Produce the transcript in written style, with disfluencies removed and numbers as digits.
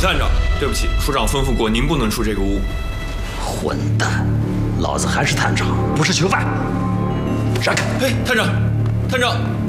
探长，对不起，处长吩咐过您不能出这个屋。 混蛋，老子还是探长，不是囚犯。闪开！ 哎，探长，探长。